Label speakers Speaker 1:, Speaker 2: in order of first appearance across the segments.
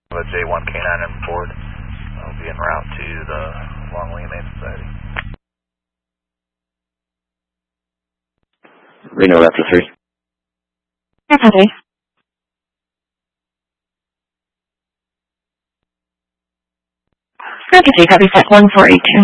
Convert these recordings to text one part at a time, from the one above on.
Speaker 1: With J1 K9 and Ford, I'll be en route to the Long Humane Society.
Speaker 2: Reno Raptor 3.
Speaker 3: Okay. Okay, copy set 1482.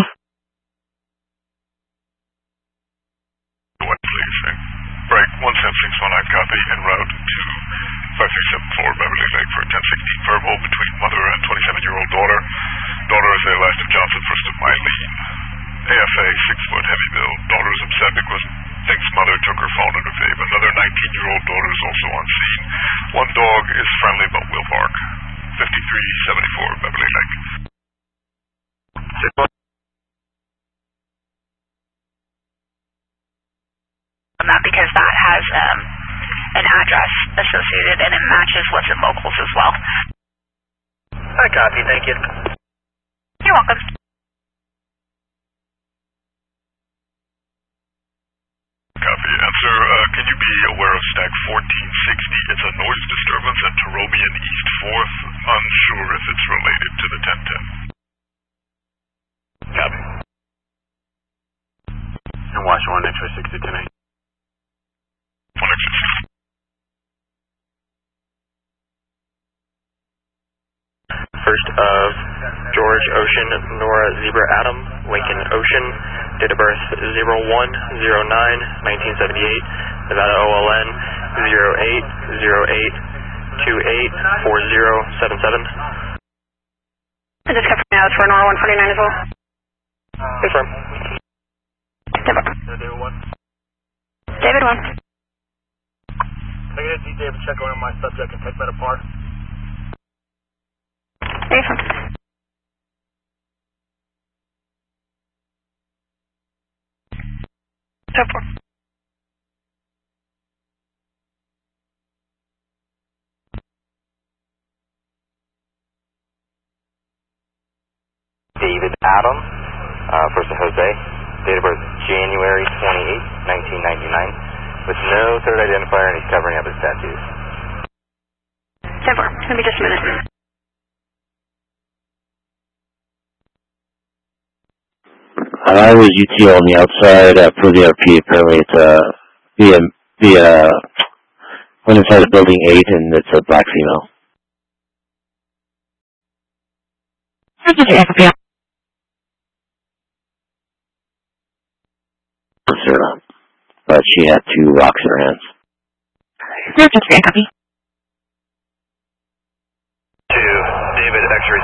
Speaker 4: Break 1761, I copy, en route to 5674 Beverly Lake for 1016 verbal between mother and 27-year-old daughter. Daughter is Elijah Johnson, first of Mylene. AFA, 6-foot, heavy build. Daughter is upset because thinks mother took her phone and her vape. Another 19-year-old daughter is also on scene. One dog is friendly but will bark. 5374 Beverly Lake.
Speaker 5: That because that has an address associated and it matches what's in locals as well.
Speaker 1: I copy, thank you.
Speaker 5: You're welcome.
Speaker 4: Copy. Answer, can you be aware of stack 1460? It's a noise disturbance at Terrobian East 4th. Unsure if it's related to the 1010.
Speaker 1: Copy.
Speaker 6: And watch 1 X-ray 60 tonight.
Speaker 4: 1 X-ray 60.
Speaker 7: First of George Ocean, Nora Zebra Adam, Lincoln Ocean, date of birth 0109-1978, Nevada OLN 0808284077.
Speaker 5: I just got now for Nora 149 as well.
Speaker 7: Confirm.
Speaker 6: David 1.
Speaker 5: David 1.
Speaker 6: Can I get a DJ to check on my subject and take that apart?
Speaker 5: David 1. So 4.
Speaker 7: David Adam, first of Jose, date of birth January 28, 1999, with no third identifier, and he's covering up his tattoos.
Speaker 5: 10-4. Let me just a minute.
Speaker 2: I was UTL on the outside for the RP. Apparently it's went inside of building 8 and it's a black female. But she had 2 rocks in her hands.
Speaker 3: Copy.
Speaker 1: 2, David X-ray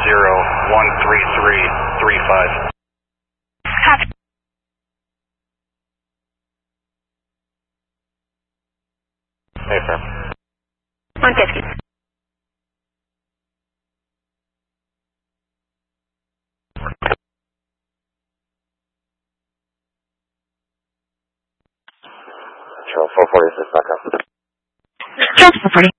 Speaker 1: 013335.
Speaker 5: Copy.
Speaker 7: Hey, sir.
Speaker 5: 150.
Speaker 7: Control 446, back up.
Speaker 3: Control 440.